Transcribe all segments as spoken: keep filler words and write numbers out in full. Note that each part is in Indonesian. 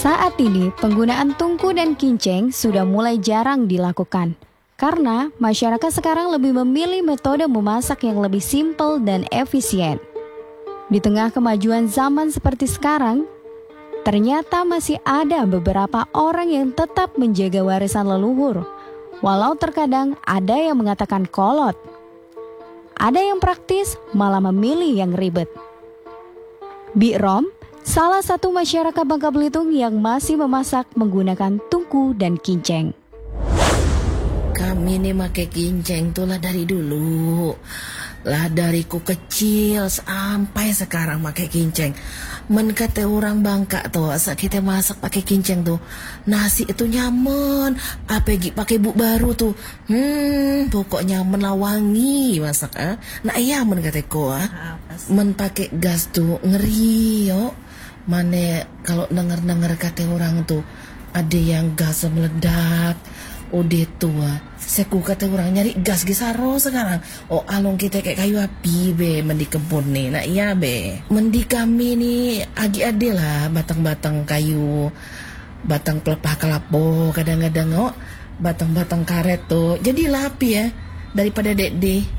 Saat ini, penggunaan tungku dan kinceng sudah mulai jarang dilakukan. Karena masyarakat sekarang lebih memilih metode memasak yang lebih simpel dan efisien. Di tengah kemajuan zaman seperti sekarang, ternyata masih ada beberapa orang yang tetap menjaga warisan leluhur. Walau terkadang ada yang mengatakan kolot. Ada yang praktis malah memilih yang ribet. Bi'rom, salah satu masyarakat Bangka Belitung yang masih memasak menggunakan tungku dan kinceng. Kami nih make kinceng tuh lah dari dulu. Lah dari ku kecil sampai sekarang make kinceng. Men kata orang Bangka tuh, saat kita masak pakai kinceng tuh, nasi itu nyaman. Apalagi pakai buk baru tuh, hmm pokoknya nyaman lah wangi masak ah. Nah iya men kata ku ah. Men pakai gas tuh ngeri yo. Mana kalau denger-denger kata orang tuh ada yang gas meledak. Udah tua, seku kata orang nyari gas gisaro sekarang. Oh alung kita kayak kayu api be, mendi kebun nih. Nah iya be, mendi kami nih agi ade lah batang-batang kayu, batang pelepah kelapo, kadang-kadang oh batang-batang karet tuh. Jadi lah api ya daripada dek-dek.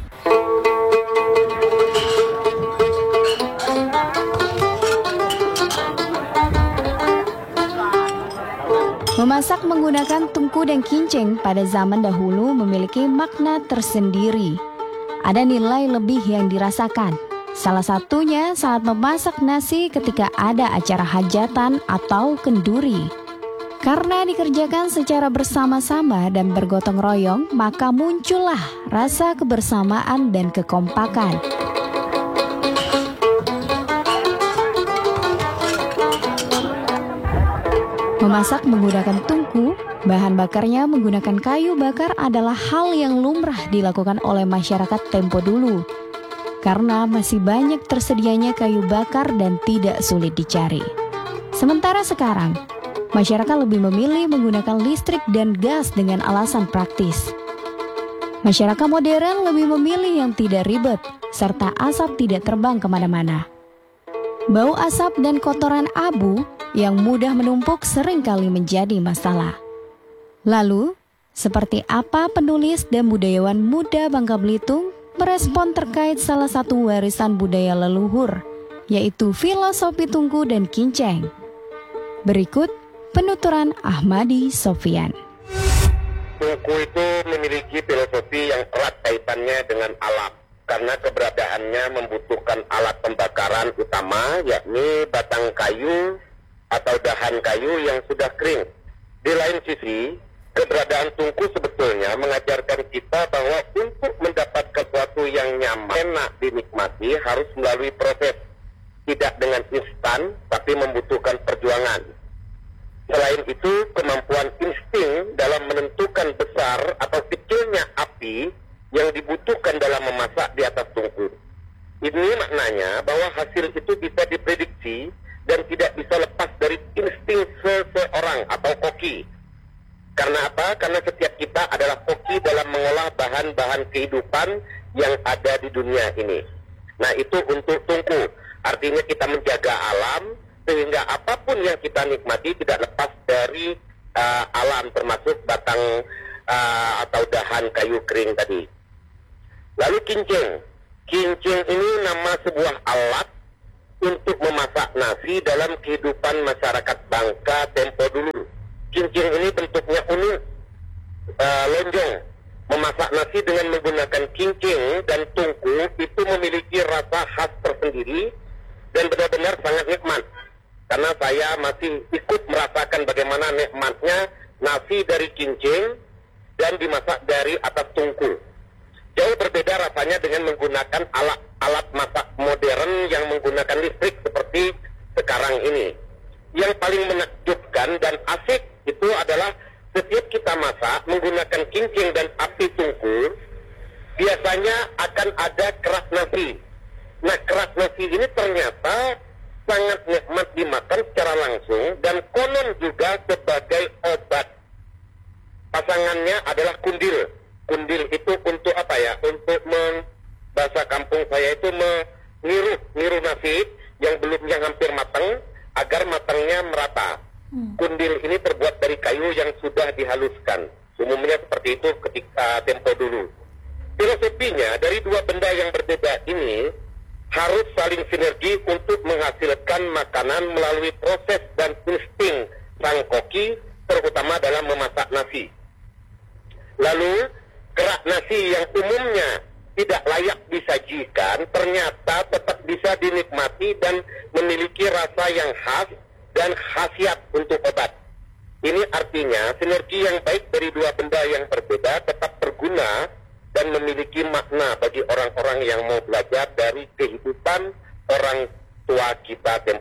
Memasak menggunakan tungku dan kinceng pada zaman dahulu memiliki makna tersendiri. Ada nilai lebih yang dirasakan. Salah satunya saat memasak nasi ketika ada acara hajatan atau kenduri. Karena dikerjakan secara bersama-sama dan bergotong royong, maka muncullah rasa kebersamaan dan kekompakan. Memasak menggunakan tungku, bahan bakarnya menggunakan kayu bakar adalah hal yang lumrah dilakukan oleh masyarakat tempo dulu. Karena masih banyak tersedianya kayu bakar dan tidak sulit dicari. Sementara sekarang, masyarakat lebih memilih menggunakan listrik dan gas dengan alasan praktis. Masyarakat modern lebih memilih yang tidak ribet, serta asap tidak terbang kemana-mana. Bau asap dan kotoran abu yang mudah menumpuk seringkali menjadi masalah. Lalu, seperti apa penulis dan budayawan muda Bangka Belitung merespon terkait salah satu warisan budaya leluhur, yaitu filosofi tungku dan kinceng? Berikut penuturan Ahmadi Sofyan. Tungku itu memiliki filosofi yang erat kaitannya dengan alam. Karena keberadaannya membutuhkan alat pembakaran utama, yakni batang kayu atau dahan kayu yang sudah kering. Di lain sisi, keberadaan tungku sebetulnya mengajarkan kita bahwa untuk mendapatkan sesuatu yang nyaman, enak dinikmati harus melalui proses. Tidak dengan instan, tapi membutuhkan perjuangan. Selain itu, kemampuan insting dalam menentukan besar atau kecilnya api yang dibutuhkan dalam memasak di atas tungku. Ini maknanya bahwa hasil itu bisa diprediksi dan tidak bisa lepas dari insting seseorang atau koki. Karena apa? Karena setiap kita adalah koki dalam mengolah bahan-bahan kehidupan yang ada di dunia ini. Nah itu untuk tungku. Artinya kita menjaga alam sehingga apapun yang kita nikmati tidak lepas dari uh, alam, termasuk batang uh, atau dahan kayu kering tadi. Lalu kinceng. Kinceng ini nama sebuah alat untuk memasak nasi dalam kehidupan masyarakat Bangka tempo dulu. Kinceng ini bentuknya unik, uh, lonjong. Memasak nasi dengan menggunakan kinceng dan tungku itu memiliki rasa khas tersendiri dan benar-benar sangat nikmat. Karena saya masih ikut merasakan bagaimana nikmatnya nasi dari kinceng dan dimasak dari atas tungku. Jauh berbeda rasanya dengan menggunakan alat-alat masak modern yang menggunakan listrik seperti sekarang ini. Yang paling menakjubkan dan asik itu adalah setiap kita masak menggunakan kinceng dan api tungku, biasanya akan ada kerak nasi. Nah, kerak nasi ini ternyata sangat nikmat dimakan secara langsung dan konon juga sebagai obat. Pasangannya adalah kundil. Kundil itu untuk apa ya? Untuk mem, bahasa kampung saya itu mengiruh, ngiruh nasi yang belum yang hampir matang agar matangnya merata. Kundil ini terbuat dari kayu yang sudah dihaluskan. Umumnya seperti itu ketika tempo dulu. Filosofinya, dari dua benda yang berbeda ini harus saling sinergi untuk menghasilkan makanan melalui proses dan insting sang koki, terutama dalam memasak nasi. Lalu, kerak nasi yang umumnya tidak layak disajikan, ternyata tetap bisa dinikmati dan memiliki rasa yang khas dan khasiat untuk obat. Ini artinya sinergi yang baik dari dua benda yang berbeda tetap berguna dan memiliki makna bagi orang-orang yang mau belajar dari kehidupan orang tua kita.